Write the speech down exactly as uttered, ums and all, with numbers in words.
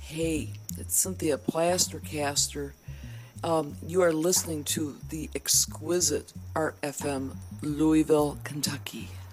Hey, it's Cynthia Plastercaster. Um, you are listening to the exquisite Art F M, Louisville, Kentucky.